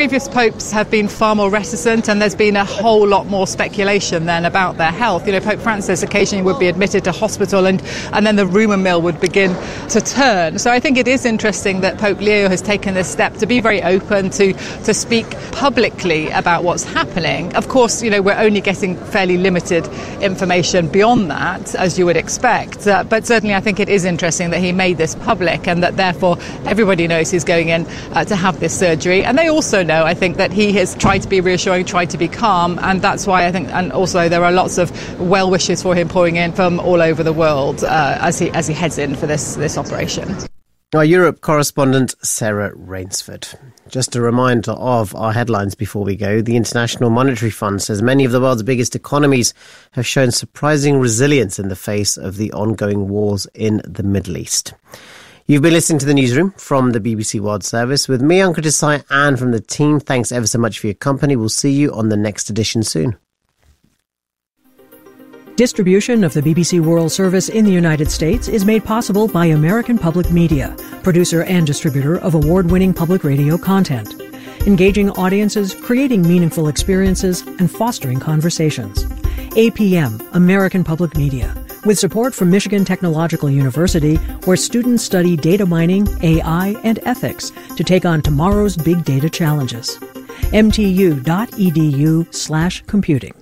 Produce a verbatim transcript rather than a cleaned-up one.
Previous popes have been far more reticent, and there's been a whole lot more speculation then about their health. You know, Pope Francis occasionally would be admitted to hospital, and, and then the rumour mill would begin to turn. So I think it is interesting that Pope Leo has taken this step to be very open, to, to speak publicly about what's happening. Of course, you know, we're only getting fairly limited information beyond that, as you would expect. Uh, but certainly I think it is interesting that he made this public, and that therefore everybody knows he's going in uh, to have this surgery. And they also know, I think, that he has tried to be reassuring, tried to be calm, and that's why I think, and also there are lots of well wishes for him pouring in from all over the world uh, as he as he heads in for this this operation. Our Europe correspondent Sarah Rainsford. Just a reminder of our headlines before we go. The International Monetary Fund says many of the world's biggest economies have shown surprising resilience in the face of the ongoing wars in the Middle East. You've been listening to The Newsroom from the B B C World Service with me, Ankur Desai, and from the team. Thanks ever so much for your company. We'll see you on the next edition soon. Distribution of the B B C World Service in the United States is made possible by American Public Media, producer and distributor of award-winning public radio content. Engaging audiences, creating meaningful experiences, and fostering conversations. A P M, American Public Media, with support from Michigan Technological University, where students study data mining, A I, and ethics to take on tomorrow's big data challenges. M T U dot E D U slash computing.